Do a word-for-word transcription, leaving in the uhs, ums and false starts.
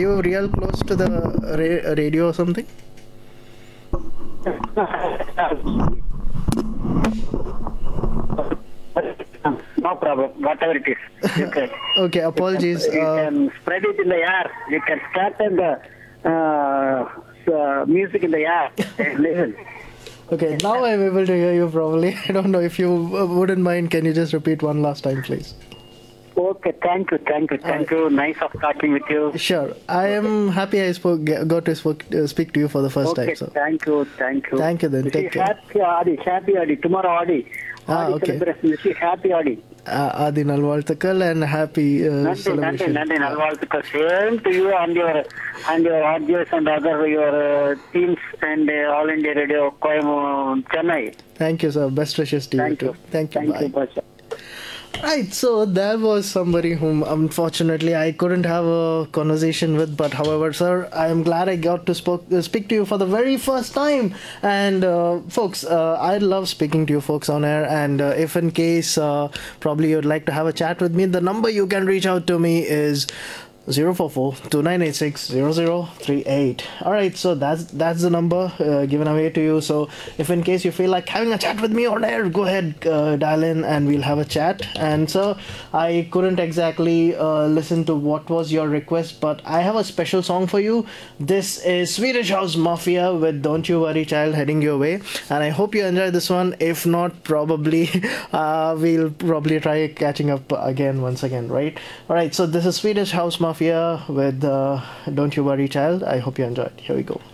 you real close to the ra- radio or something? No problem. Whatever it is, you can. Okay, You apologies. can, you Uh, can spread it in the air. You can scatter the uh, uh, music in the air and listen. okay, now I'm able to hear you properly. I don't know if you uh, wouldn't mind. Can you just repeat one last time, please? Okay, thank you, thank you, thank you. Nice of talking with you. Sure. I am happy I spoke, got to spoke, uh, speak to you for the first Okay, time. So thank you, thank you. Thank you then, Wish take care. Happy Adi, happy Adi. Tomorrow Adi. Ah, Adi okay. celebration. Wish you happy Adi. uh, Adi Nalvaltakal and happy uh, Nandi, Nandi, celebration. Nandi, Nalvaltukal. Same to you and your and your audience and other your uh, teams and uh, All India Radio, Koyam, Chennai. Thank you, sir. Best wishes to Thank you you. too. Thank you. Thank Bye. you, Basha. Right, so there was somebody whom unfortunately I couldn't have a conversation with, but however, sir, I am glad I got to spoke, uh, speak to you for the very first time. And uh, folks, uh, I love speaking to you folks on air. And uh, if in case uh, probably you'd like to have a chat with me, the number you can reach out to me is zero four four two nine eight six zero zero three eight. All right, so that's that's the number uh, given away to you. So if in case you feel like having a chat with me on air, go ahead, uh, dial in and we'll have a chat. And so I couldn't exactly uh, listen to what was your request, but I have a special song for you. This is Swedish House Mafia with Don't You Worry Child heading your way, and I hope you enjoy this one. If not, probably uh, we'll probably try catching up again once again, right? All right, so this is Swedish House Mafia with uh, Don't You Worry Child. I hope you enjoyed. Here we go.